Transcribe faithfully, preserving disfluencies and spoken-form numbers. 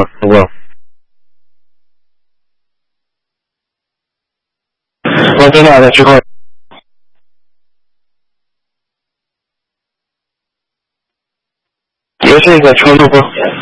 师傅。我电脑的之后，有这个程度不？